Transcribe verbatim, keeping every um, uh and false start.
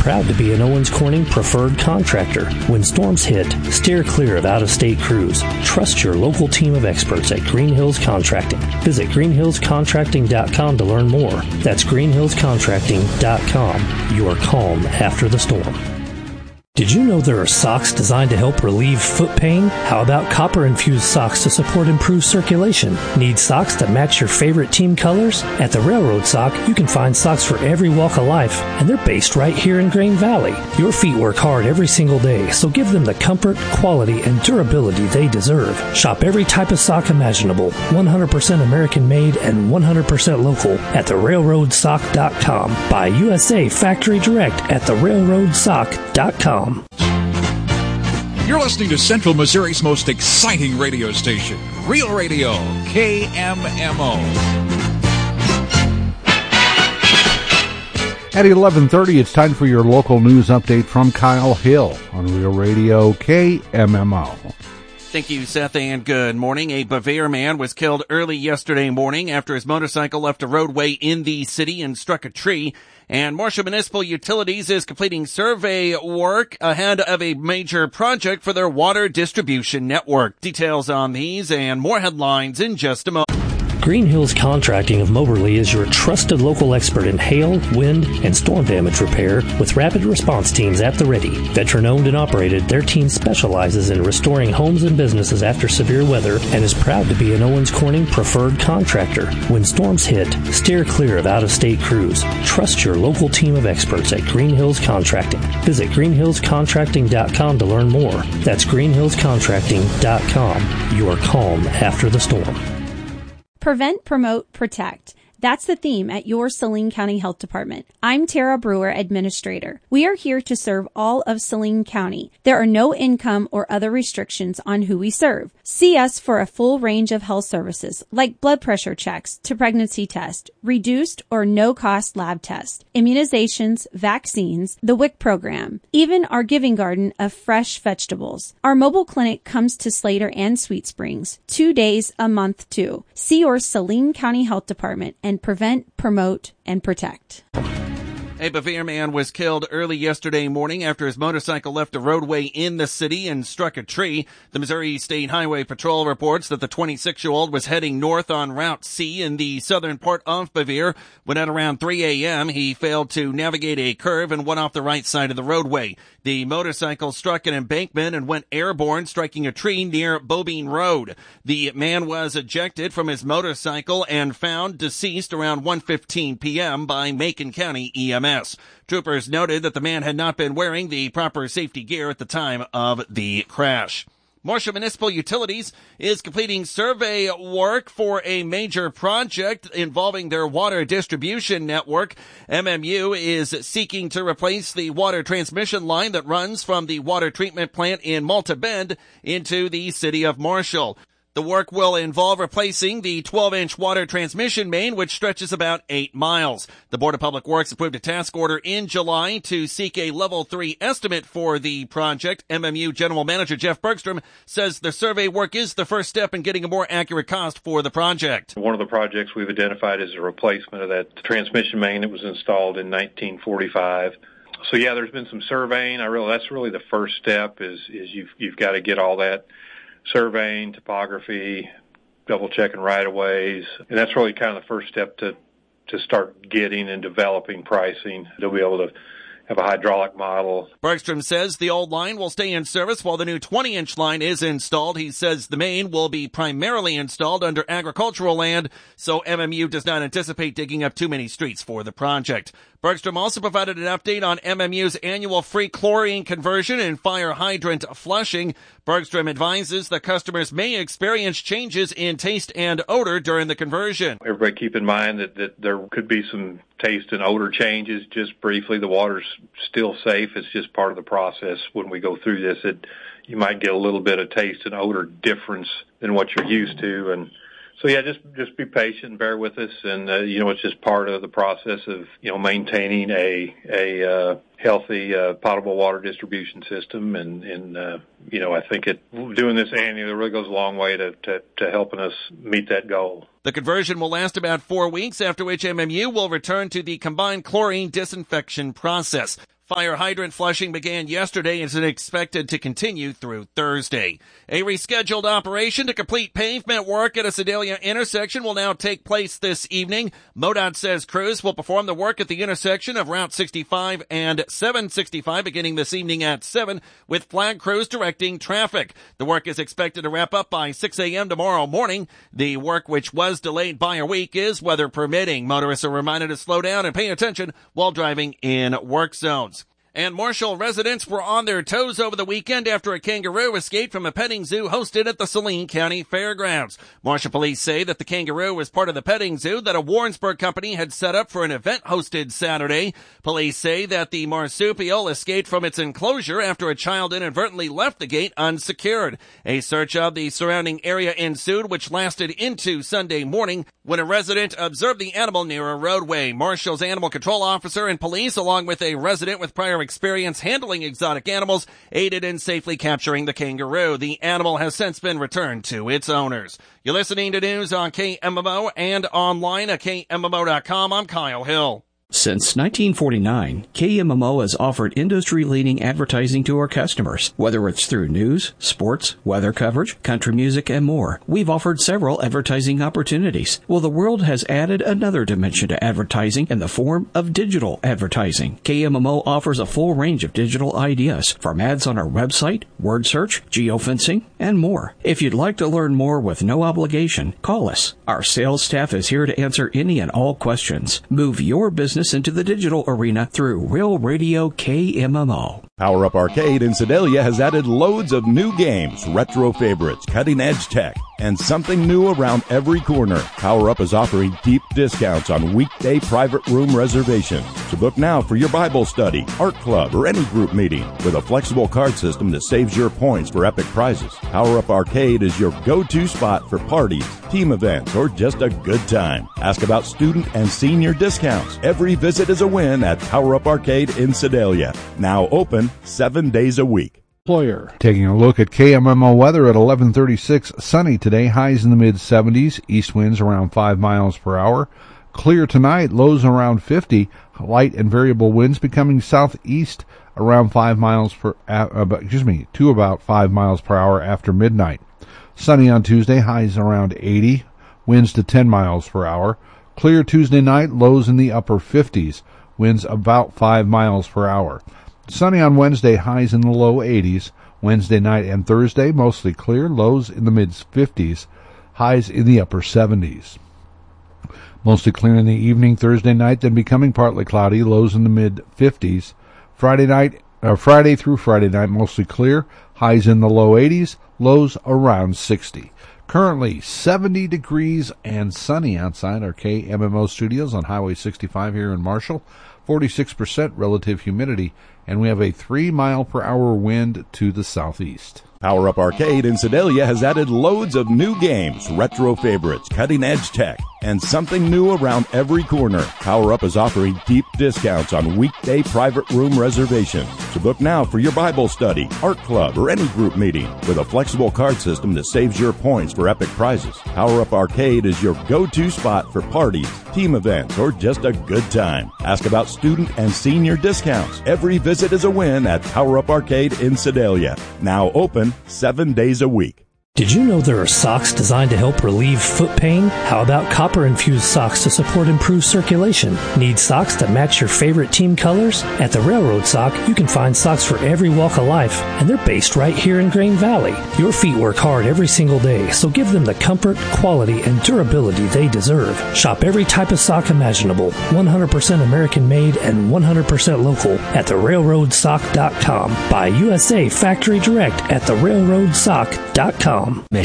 proud to be an Owens Corning preferred contractor. When storms hit, steer clear of out-of-state crews. Trust your local team of experts at Green Hills Contracting. Visit green hills contracting dot com to learn more. That's green hills contracting dot com. Your calm after the storm. Did you know there are socks designed to help relieve foot pain? How about copper-infused socks to support improved circulation? Need socks that match your favorite team colors? At the Railroad Sock, you can find socks for every walk of life, and they're based right here in Grain Valley. Your feet work hard every single day, so give them the comfort, quality, and durability they deserve. Shop every type of sock imaginable, one hundred percent American-made and one hundred percent local at the railroad sock dot com. Buy U S A Factory Direct at the railroad sock dot com. You're listening to Central Missouri's most exciting radio station, Real Radio, K M M O. At eleven thirty, it's time for your local news update from Kyle Hill on Real Radio, K M M O. Thank you, Seth, and good morning. A Bevere man was killed early yesterday morning after his motorcycle left a roadway in the city and struck a tree. And Marshall Municipal Utilities is completing survey work ahead of a major project for their water distribution network. Details on these and more headlines in just a moment. Green Hills Contracting of Moberly is your trusted local expert in hail, wind, and storm damage repair with rapid response teams at the ready. Veteran-owned and operated, their team specializes in restoring homes and businesses after severe weather and is proud to be an Owens Corning preferred contractor. When storms hit, steer clear of out-of-state crews. Trust your local team of experts at Green Hills Contracting. Visit green hills contracting dot com to learn more. That's green hills contracting dot com. Your calm after the storm. Prevent, promote, protect. That's the theme at your Saline County Health Department. I'm Tara Brewer, Administrator. We are here to serve all of Saline County. There are no income or other restrictions on who we serve. See us for a full range of health services like blood pressure checks to pregnancy test, reduced or no-cost lab tests, immunizations, vaccines, the W I C program, even our giving garden of fresh vegetables. Our mobile clinic comes to Slater and Sweet Springs, two days a month too. See your Saline County Health Department and prevent, promote, and protect. A Bevere man was killed early yesterday morning after his motorcycle left a roadway in the city and struck a tree. The Missouri State Highway Patrol reports that the twenty-six-year-old was heading north on Route C in the southern part of Bevere when at around three a.m. he failed to navigate a curve and went off the right side of the roadway. The motorcycle struck an embankment and went airborne, striking a tree near Bobine Road. The man was ejected from his motorcycle and found deceased around one fifteen p.m. by Macon County E M S. Troopers noted that the man had not been wearing the proper safety gear at the time of the crash. Marshall Municipal Utilities is completing survey work for a major project involving their water distribution network. M M U is seeking to replace the water transmission line that runs from the water treatment plant in Malta Bend into the city of Marshall. The work will involve replacing the twelve-inch water transmission main, which stretches about eight miles. The Board of Public Works approved a task order in July to seek a level three estimate for the project. M M U General Manager Jeff Bergstrom says the survey work is the first step in getting a more accurate cost for the project. One of the projects we've identified is a replacement of that transmission main that was installed in nineteen forty-five. So yeah, there's been some surveying. I really, that's really the first step is, is you've, you've got to get all that surveying, topography, double checking right of ways. And that's really kind of the first step to, to start getting and developing pricing. They'll be able to have a hydraulic model. Bergstrom says the old line will stay in service while the new twenty-inch line is installed. He says the main will be primarily installed under agricultural land, so M M U does not anticipate digging up too many streets for the project. Bergstrom also provided an update on M M U's annual free chlorine conversion and fire hydrant flushing. Bergstrom advises that customers may experience changes in taste and odor during the conversion. Everybody keep in mind that, that there could be some taste and odor changes. Just briefly, the water's still safe. It's just part of the process. When we go through this, it you might get a little bit of taste and odor difference than what you're used to. And so, yeah, just just be patient and bear with us. And, uh, you know, it's just part of the process of, you know, maintaining a a uh, healthy uh, potable water distribution system. And, and uh, you know, I think it doing this annually really goes a long way to, to, to helping us meet that goal. The conversion will last about four weeks, after which M M U will return to the combined chlorine disinfection process. Fire hydrant flushing began yesterday and is expected to continue through Thursday. A rescheduled operation to complete pavement work at a Sedalia intersection will now take place this evening. MoDOT says crews will perform the work at the intersection of Route sixty-five and seven sixty-five beginning this evening at seven, with flag crews directing traffic. The work is expected to wrap up by six a.m. tomorrow morning. The work, which was delayed by a week, is weather permitting. Motorists are reminded to slow down and pay attention while driving in work zones. And Marshall residents were on their toes over the weekend after a kangaroo escaped from a petting zoo hosted at the Saline County Fairgrounds. Marshall police say that the kangaroo was part of the petting zoo that a Warrensburg company had set up for an event hosted Saturday. Police say that the marsupial escaped from its enclosure after a child inadvertently left the gate unsecured. A search of the surrounding area ensued, which lasted into Sunday morning when a resident observed the animal near a roadway. Marshall's animal control officer and police, along with a resident with prior experience handling exotic animals, aided in safely capturing the kangaroo. The animal has since been returned to its owners. You're listening to news on K M M O and online at K M M O dot com. I'm Kyle Hill. Since nineteen forty-nine, K M M O has offered industry-leading advertising to our customers. Whether it's through news, sports, weather coverage, country music, and more, we've offered several advertising opportunities. Well, the world has added another dimension to advertising in the form of digital advertising. K M M O offers a full range of digital ideas, from ads on our website, word search, geofencing, and more. If you'd like to learn more with no obligation, call us. Our sales staff is here to answer any and all questions. Move your business into the digital arena through Real Radio K M M O. Power Up Arcade in Sedalia has added loads of new games, retro favorites, cutting-edge tech, and something new around every corner. Power Up is offering deep discounts on weekday private room reservations. So book now for your Bible study, art club, or any group meeting with a flexible card system that saves your points for epic prizes. Power Up Arcade is your go-to spot for parties, team events, or just a good time. Ask about student and senior discounts. Every visit is a win at Power Up Arcade in Sedalia. Now open seven days a week. Employer. Taking a look at K M M O weather at eleven thirty-six. Sunny today, highs in the mid seventies, east winds around five miles per hour. Clear tonight, lows around fifty, light and variable winds becoming southeast around five miles per uh, excuse me, to about five miles per hour after midnight. Sunny on Tuesday, highs around eighty, winds to ten miles per hour. Clear Tuesday night, lows in the upper fifties, winds about five miles per hour. Sunny on Wednesday, highs in the low eighties. Wednesday night and Thursday, mostly clear, lows in the mid-fifties, highs in the upper seventies. Mostly clear in the evening Thursday night, then becoming partly cloudy, lows in the mid-fifties. Friday night, uh, Friday through Friday night, mostly clear, highs in the low eighties, lows around sixty. Currently seventy degrees and sunny outside our K M M O studios on Highway sixty-five here in Marshall. forty-six percent relative humidity, and we have a three mile per hour wind to the southeast. Power Up Arcade in Sedalia has added loads of new games, retro favorites, cutting-edge tech, and something new around every corner. Power Up is offering deep discounts on weekday private room reservations. So book now for your Bible study, art club, or any group meeting with a flexible card system that saves your points for epic prizes. Power Up Arcade is your go-to spot for parties, team events, or just a good time. Ask about student and senior discounts. Every visit is a win at Power Up Arcade in Sedalia. Now open seven days a week. Did you know there are socks designed to help relieve foot pain? How about copper-infused socks to support improved circulation? Need socks that match your favorite team colors? At the Railroad Sock, you can find socks for every walk of life, and they're based right here in Grain Valley. Your feet work hard every single day, so give them the comfort, quality, and durability they deserve. Shop every type of sock imaginable, one hundred percent American-made and one hundred percent local at the railroad sock dot com. Buy U S A factory direct at the railroad sock dot com. Mission